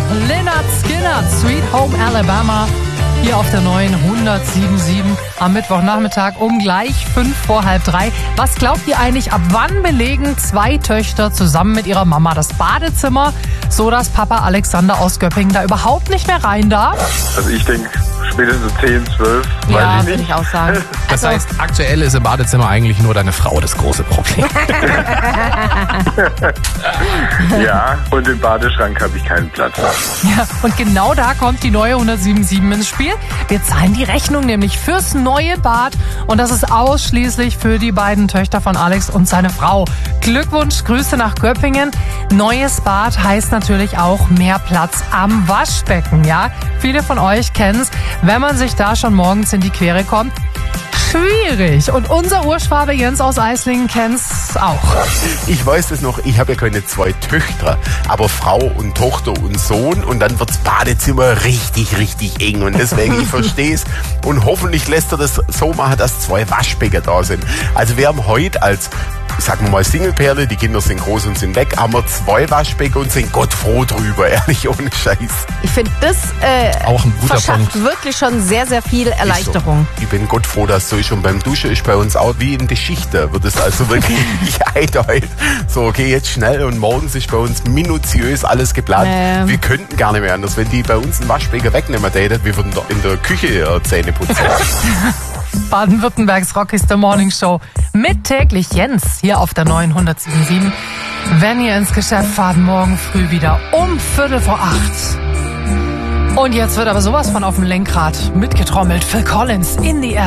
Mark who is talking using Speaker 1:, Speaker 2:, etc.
Speaker 1: Lynyrd Skynyrd, Sweet Home Alabama, hier auf der neuen 107.7 am Mittwochnachmittag um gleich 2:55. Was glaubt ihr eigentlich, ab wann belegen 2 Töchter zusammen mit ihrer Mama das Badezimmer, so dass Papa Alexander aus Göppingen da überhaupt nicht mehr rein darf?
Speaker 2: Also ich denke spätestens 10, 12.
Speaker 1: Ja, würde ich auch sagen.
Speaker 3: Das heißt, aktuell ist im Badezimmer eigentlich nur deine Frau das große Problem.
Speaker 2: Ja, und im Badeschrank habe ich keinen Platz.
Speaker 1: Ja, und genau da kommt die neue 107.7 ins Spiel. Wir zahlen die Rechnung nämlich fürs neue Bad und das ist ausschließlich für die beiden Töchter von Alex und seine Frau. Glückwunsch, Grüße nach Göppingen. Neues Bad heißt natürlich auch mehr Platz am Waschbecken, ja? Viele von euch kennen es, wenn man sich da schon morgens in die Quere kommt. Schwierig. Und unser Urschwabe Jens aus Eislingen kennt's auch.
Speaker 4: Ich weiß das noch, ich habe ja keine 2 Töchter, aber Frau und Tochter und Sohn und dann wird's Badezimmer richtig, richtig eng und deswegen, ich verstehe es und hoffentlich lässt er das so machen, dass 2 Waschbecken da sind. Also wir haben heute als, sagen wir mal, Singleperle, die Kinder sind groß und sind weg, haben wir 2 Waschbecken und sind Gott froh drüber, ehrlich, ohne Scheiß.
Speaker 5: Ich finde, das
Speaker 3: auch ein guter
Speaker 5: verschafft
Speaker 3: Punkt.
Speaker 5: wirklich schon sehr, sehr viel Erleichterung.
Speaker 4: So. Ich bin Gott froh, dass so ist und beim Duschen ist bei uns auch wie in der Schicht, da wird es also wirklich einteilt. So, okay, jetzt schnell und morgens ist bei uns minutiös alles geplant. Wir könnten gar nicht mehr anders, wenn die bei uns einen Waschbecken wegnehmen täten, wir würden in der Küche Zähne putzen.
Speaker 1: Baden-Württembergs Rockigste Morning Show mit täglich Jens hier auf der neuen 107.7. Wenn ihr ins Geschäft fahrt, morgen früh wieder um 7:45. Und jetzt wird aber sowas von auf dem Lenkrad mitgetrommelt. Phil Collins in the Air.